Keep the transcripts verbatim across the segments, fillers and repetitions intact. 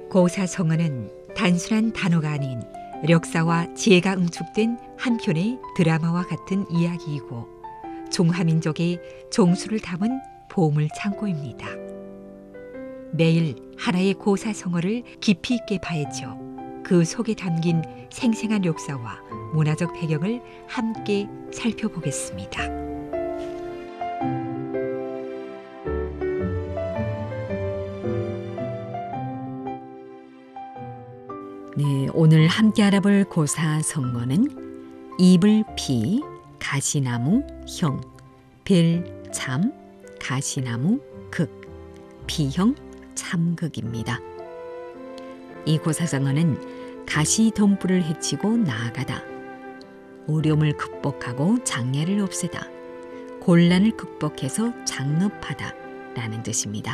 고사성어는 단순한 단어가 아닌 력사와 지혜가 응축된 한 편의 드라마와 같은 이야기이고 중화민족의 종수를 담은 보물창고입니다. 매일 하나의 고사성어를 깊이 있게 파헤쳐 그 속에 담긴 생생한 역사와 문화적 배경을 함께 살펴보겠습니다. 네, 오늘 함께 알아볼 고사성어는 이불비, 가시나무, 형, 벨참, 가시나무, 극, 비형, 참극입니다. 이 고사성어는 가시덤불을 해치고 나아가다, 어려움을 극복하고 장애를 없애다, 곤란을 극복해서 장업하다 라는 뜻입니다.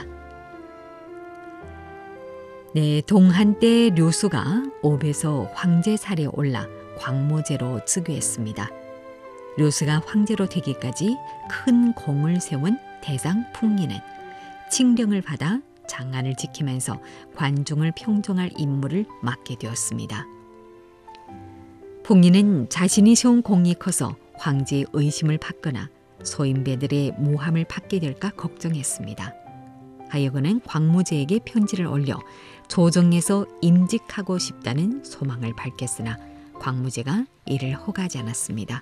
네, 동한 때 류수가 옥에서 황제살에 올라 광모제로 즉위했습니다. 류수가 황제로 되기까지 큰 공을 세운 대장 풍리는 칙령을 받아 장안을 지키면서 관중을 평정할 임무를 맡게 되었습니다. 풍리는 자신이 세운 공이 커서 황제의 의심을 받거나 소인배들의 모함을 받게 될까 걱정했습니다. 하여 그는 광무제에게 편지를 올려 조정에서 임직하고 싶다는 소망을 밝혔으나 광무제가 이를 허가하지 않았습니다.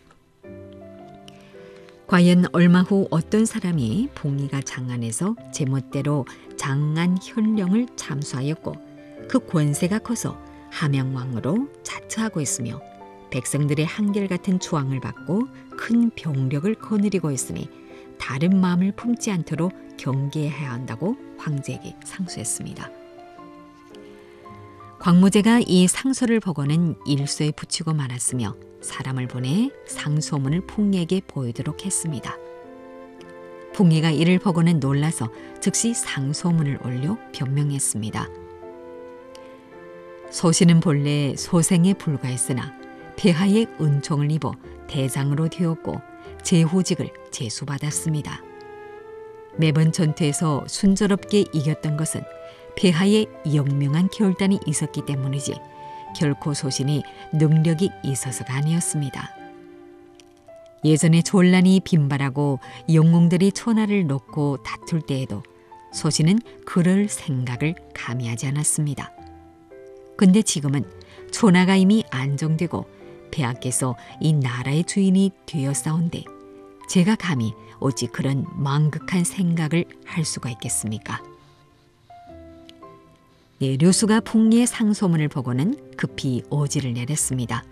과연 얼마 후 어떤 사람이 풍리가 장안에서 제멋대로 장안 현령을 참수하였고 그 권세가 커서 함양왕으로 자처하고 있으며 백성들의 한결같은 주왕을 받고 큰 병력을 거느리고 있으니 다른 마음을 품지 않도록 경계해야 한다고 황제에게 상소했습니다. 광무제가 이 상소를 보고는 일소에 붙이고 말았으며 사람을 보내 상소문을 풍리에게 보이도록 했습니다. 풍리가 이를 보고는 놀라서 즉시 상소문을 올려 변명했습니다. 소신은 본래 소생에 불과했으나 폐하의 은총을 입어 대장으로 되었고 제후직을 제수받았습니다. 매번 전투에서 순조롭게 이겼던 것은 폐하의 영명한 결단이 있었기 때문이지 결코 소신이 능력이 있어서가 아니었습니다. 예전에 존란이 빈발하고 영웅들이 천하를 놓고 다툴 때에도 소신은 그럴 생각을 감히 하지 않았습니다. 근데 지금은 천하가 이미 안정되고 폐하께서 이 나라의 주인이 되었사온데 제가 감히 어찌 그런 망극한 생각을 할 수가 있겠습니까? 네, 류수가 풍리의 상소문을 보고는 급히 오지를 내렸습니다.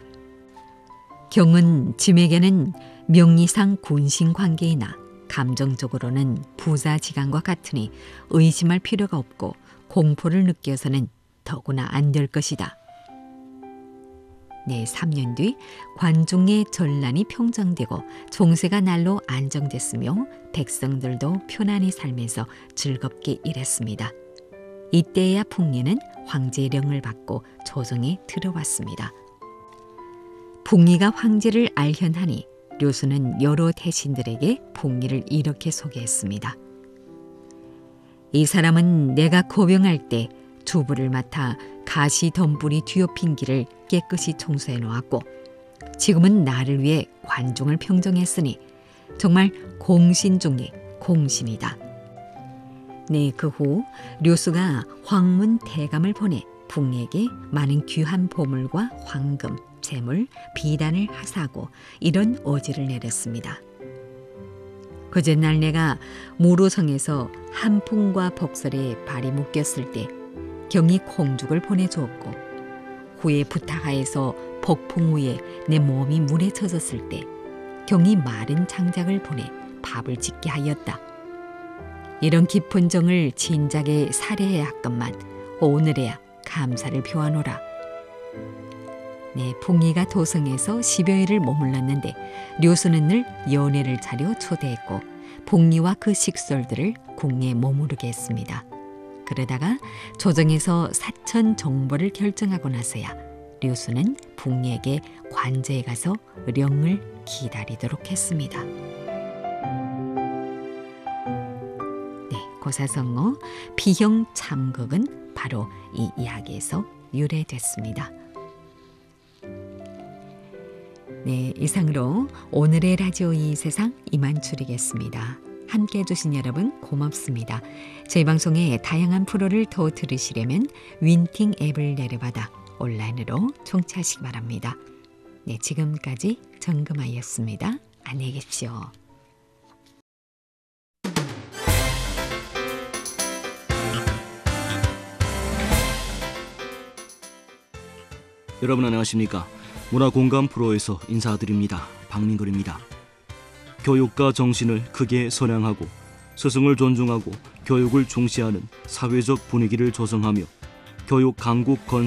경은 짐에게는 명리상 군신관계이나 감정적으로는 부자지간과 같으니 의심할 필요가 없고 공포를 느껴서는 더구나 안 될 것이다. 네, 삼 년 뒤 관중의 전란이 평정되고 종세가 날로 안정됐으며 백성들도 편안히 살면서 즐겁게 일했습니다. 이때야 풍리는 황제의 령을 받고 조정에 들어왔습니다. 풍리가 황제를 알현하니 류수는 여러 대신들에게 풍리를 이렇게 소개했습니다. 이 사람은 내가 고병할 때 주부를 맡아 가시 덤불이 뒤엎인 길을 깨끗이 청소해 놓았고 지금은 나를 위해 관중을 평정했으니 정말 공신 중에 공신이다. 네, 그 후 류수가 황문 대감을 보내 풍리에게 많은 귀한 보물과 황금, 재물, 비단을 하사하고 이런 오지를 내렸습니다. 그전날 내가 무로성에서 한풍과 복설에 발이 묶였을 때 경이 콩죽을 보내주었고 후에 부타하에서 복풍 후에 내 몸이 물에 젖었을 때 경이 마른 장작을 보내 밥을 짓게 하였다. 이런 깊은 정을 진작에 살해해야 했건만 오늘에야 감사를 표하노라. 네, 풍리가 도성에서 십여일을 머물렀는데 류수는 늘 연회를 차려 초대했고 풍리와 그 식솔들을 궁에 머무르게 했습니다. 그러다가 조정에서 사천 정보를 결정하고 나서야 류수는 풍리에게 관저에 가서 령을 기다리도록 했습니다. 네, 고사성어 비형 참극은 바로 이 이야기에서 유래됐습니다. 네, 이상으로 오늘의 라디오 이 세상 이만 줄이겠습니다. 함께해 주신 여러분 고맙습니다. 저희 방송의 다양한 프로를 더 들으시려면 윈팅 앱을 내려받아 온라인으로 청취하시기 바랍니다. 네, 지금까지 정금아였습니다. 안녕히 계십시오. 여러분 안녕하십니까? 문화공감 프로에서 인사드립니다. 박민걸입니다. 교육과 정신을 크게 선양하고 스승을 존중하고 교육을 중시하는 사회적 분위기를 조성하며 교육 강국 건